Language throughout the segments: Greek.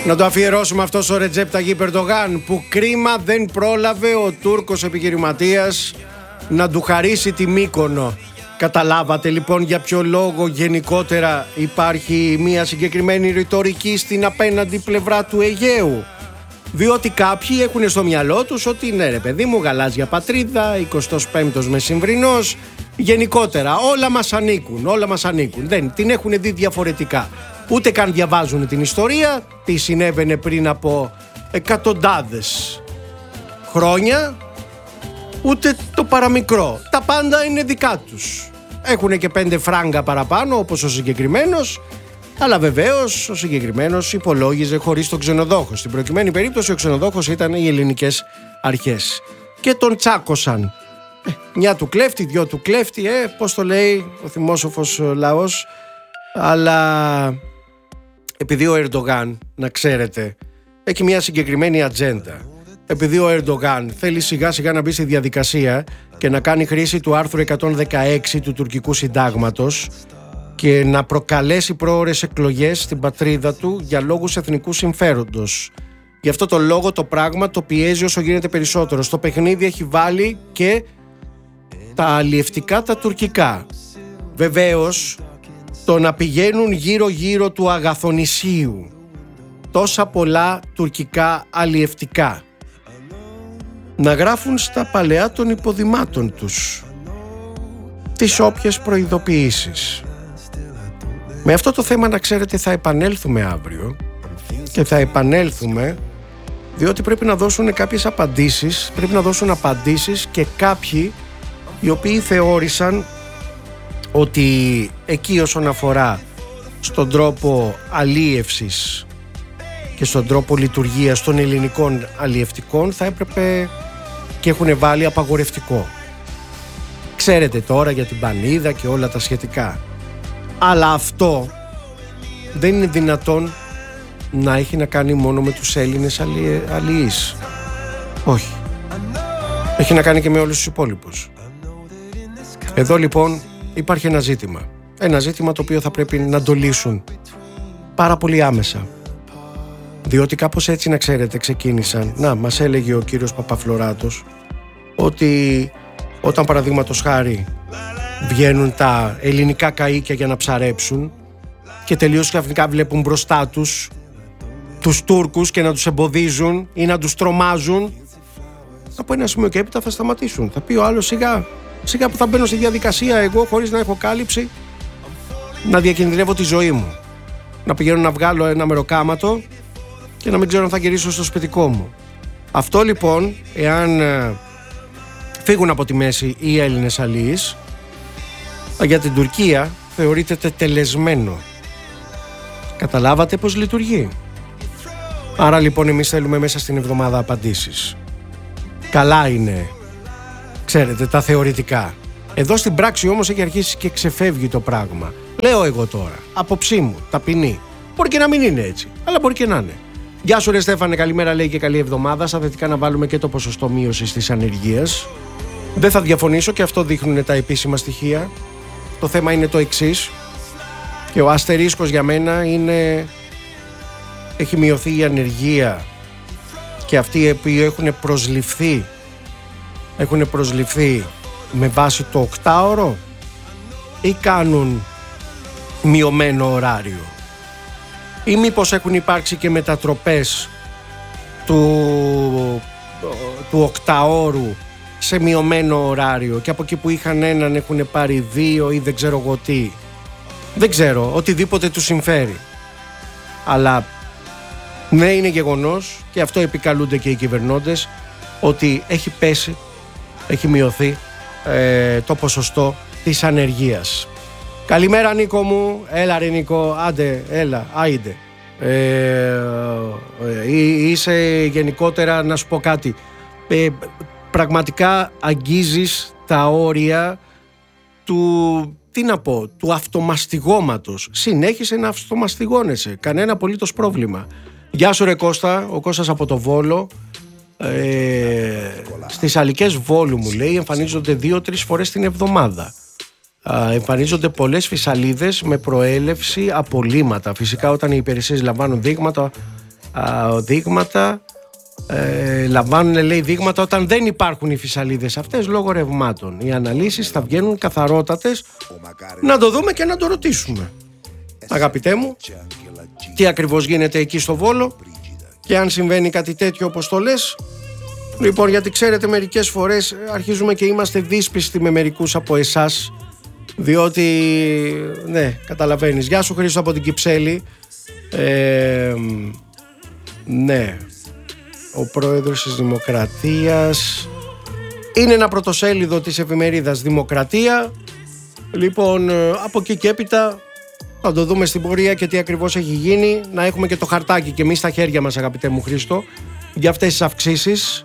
Να το αφιερώσουμε αυτό στο Ρετζέπ Ταγίπ Ερντογάν, που κρίμα δεν πρόλαβε ο Τούρκος επιχειρηματίας να του χαρίσει τη Μύκονο. Καταλάβατε λοιπόν για ποιο λόγο γενικότερα υπάρχει μια συγκεκριμένη ρητορική στην απέναντι πλευρά του Αιγαίου? Διότι κάποιοι έχουν στο μυαλό τους ότι ναι ρε παιδί μου, γαλάζια πατρίδα, 25ος μεσημβρινός, γενικότερα όλα μας ανήκουν, όλα μας ανήκουν. Δεν την έχουν δει διαφορετικά. Ούτε καν διαβάζουν την ιστορία, τι συνέβαινε πριν από εκατοντάδες χρόνια, ούτε το παραμικρό. Τα πάντα είναι δικά τους. Έχουν και 5 φράγκα παραπάνω όπως ο συγκεκριμένος, αλλά βεβαίως ο συγκεκριμένος υπολόγιζε χωρίς τον ξενοδόχο. Στην προκειμένη περίπτωση ο ξενοδόχος ήταν οι ελληνικές αρχές. Και τον τσάκωσαν. Μια του κλέφτη, δυο του κλέφτη, πώς το λέει ο θυμόσοφος λαός. Αλλά επειδή ο Ερντογάν, να ξέρετε, έχει μια συγκεκριμένη ατζέντα, επειδή ο Ερντογάν θέλει σιγά σιγά να μπει στη διαδικασία και να κάνει χρήση του άρθρου 116 του τουρκικού συντάγματος και να προκαλέσει πρόωρες εκλογές στην πατρίδα του για λόγους εθνικού συμφέροντος. Γι' αυτό το λόγο το πράγμα το πιέζει όσο γίνεται περισσότερο. Στο παιχνίδι έχει βάλει και τα αλλιευτικά τα τουρκικά. Βεβαίως, το να πηγαίνουν γύρω-γύρω του Αγαθονησίου τόσα πολλά τουρκικά αλλιευτικά, να γράφουν στα παλαιά των υποδημάτων τους τις όποιες προειδοποιήσεις. Με αυτό το θέμα, να ξέρετε, θα επανέλθουμε αύριο και θα επανέλθουμε διότι πρέπει να δώσουν κάποιες απαντήσεις, πρέπει να δώσουν απαντήσεις και κάποιοι οι οποίοι θεώρησαν ότι εκεί όσον αφορά στον τρόπο αλίευσης και στον τρόπο λειτουργίας των ελληνικών αλλιευτικών θα έπρεπε και έχουν βάλει απαγορευτικό. Ξέρετε τώρα για την πανίδα και όλα τα σχετικά. Αλλά αυτό δεν είναι δυνατόν να έχει να κάνει μόνο με τους Έλληνες αλλιείς. Όχι. Έχει να κάνει και με όλους τους υπόλοιπους. Εδώ λοιπόν υπάρχει ένα ζήτημα. Ένα ζήτημα το οποίο θα πρέπει να το λύσουν πάρα πολύ άμεσα. Διότι κάπως έτσι, να ξέρετε, ξεκίνησαν. Να, μας έλεγε ο κύριος Παπαφλωράτος ότι όταν παραδείγματος χάρη βγαίνουν τα ελληνικά καΐκια για να ψαρέψουν και τελείως ξαφνικά βλέπουν μπροστά τους τους Τούρκους και να τους εμποδίζουν ή να τους τρομάζουν, από ένα σημείο και έπειτα θα σταματήσουν. Θα πει ο άλλος σιγά που θα μπαίνω στη διαδικασία εγώ χωρίς να έχω κάλυψη να διακινδυνεύω τη ζωή μου, να πηγαίνω να βγάλω ένα μεροκάματο και να μην ξέρω αν θα γυρίσω στο σπιτικό μου. Αυτό λοιπόν, εάν φύγουν από τη μέση οι Έλληνες αλλοίς, για την Τουρκία θεωρείται τετελεσμένο. Καταλάβατε πως λειτουργεί? Άρα λοιπόν εμείς θέλουμε μέσα στην εβδομάδα απαντήσεις. Καλά είναι, ξέρετε, τα θεωρητικά. Εδώ στην πράξη όμως έχει αρχίσει και ξεφεύγει το πράγμα. Λέω εγώ τώρα, άποψή μου, ταπεινή. Μπορεί και να μην είναι έτσι, αλλά μπορεί και να είναι. Γεια σου ρε Στέφανε, καλημέρα λέει και καλή εβδομάδα. Στα θετικά να βάλουμε και το ποσοστό μείωσης της ανεργίας. Δεν θα διαφωνήσω και αυτό δείχνουν τα επίσημα στοιχεία. Το θέμα είναι το εξής και ο αστερίσκος για μένα είναι: έχει μειωθεί η ανεργία και αυτοί οι οποίοι έχουν προσληφθεί με βάση το 8ωρο ή κάνουν μειωμένο ωράριο, ή μήπως έχουν υπάρξει και μετατροπές του 8ωρου σε μειωμένο ωράριο και από εκεί που είχαν έναν έχουν πάρει 2 ή δεν ξέρω εγώ τι. Δεν ξέρω, οτιδήποτε τους συμφέρει. Αλλά ναι, είναι γεγονός και αυτό επικαλούνται και οι κυβερνώντες, ότι έχει πέσει, έχει μειωθεί το ποσοστό της ανεργίας. Καλημέρα Νίκο μου, έλα ρε Νίκο, άντε, έλα, άιντε. Είσαι γενικότερα, να σου πω κάτι, πραγματικά αγγίζεις τα όρια του αυτομαστιγώματος. Συνέχισε να αυτομαστιγώνεσαι, κανένα απολύτως πρόβλημα. Γεια σου ρε Κώστα, ο Κώστας από το Βόλο. Στις αλικές Βόλου μου λέει εμφανίζονται 2-3 φορές την εβδομάδα. Εμφανίζονται πολλές φυσαλίδες με προέλευση από λίμματα. Φυσικά όταν οι υπηρεσίες λαμβάνουν δείγματα δείγματα. Λαμβάνουν, λέει, δείγματα όταν δεν υπάρχουν οι φυσαλίδες αυτές λόγω ρευμάτων. Οι αναλύσεις θα βγαίνουν καθαρότατες. Να το δούμε και να το ρωτήσουμε. Αγαπητέ μου, τι ακριβώς γίνεται εκεί στο Βόλο και αν συμβαίνει κάτι τέτοιο όπως το λες. Λοιπόν, γιατί ξέρετε, μερικές φορές αρχίζουμε και είμαστε δύσπιστοι με μερικούς από εσάς, διότι, ναι, καταλαβαίνεις. Γεια σου Χρήστο από την Κυψέλη. Ναι, ο πρόεδρος της Δημοκρατίας είναι ένα πρωτοσέλιδο της εφημερίδας Δημοκρατία. Λοιπόν, από εκεί και έπειτα θα το δούμε στην πορεία και τι ακριβώς έχει γίνει. Να έχουμε και το χαρτάκι και εμείς στα χέρια μας, αγαπητέ μου Χρήστο, για αυτές τις αυξήσεις.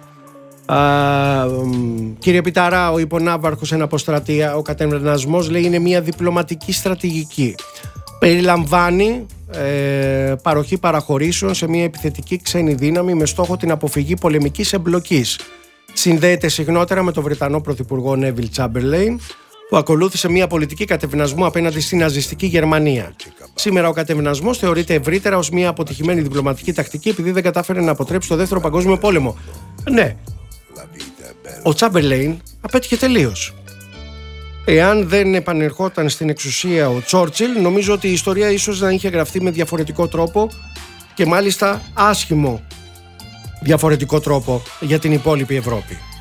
Κύριε Πιταρά, ο υπονάβαρχος εν αποστρατεία, ο κατεμβρασμός, λέει, είναι μια διπλωματική στρατηγική. Περιλαμβάνει παροχή παραχωρήσεων σε μια επιθετική ξένη δύναμη με στόχο την αποφυγή πολεμικής εμπλοκής. Συνδέεται συχνότερα με τον Βρετανό Πρωθυπουργό Νέβιλ Τσάμπερλεϊν, που ακολούθησε μια πολιτική κατευνασμού απέναντι στην ναζιστική Γερμανία. Σήμερα ο κατευνασμός θεωρείται ευρύτερα ως μια αποτυχημένη διπλωματική τακτική επειδή δεν κατάφερε να αποτρέψει το Δεύτερο Παγκόσμιο Πόλεμο. Ναι, ο Τσάμπερλεϊν απέτυχε τελείως. Εάν δεν επανερχόταν στην εξουσία ο Τσόρτσιλ, νομίζω ότι η ιστορία ίσως να είχε γραφτεί με διαφορετικό τρόπο και μάλιστα άσχημο διαφορετικό τρόπο για την υπόλοιπη Ευρώπη.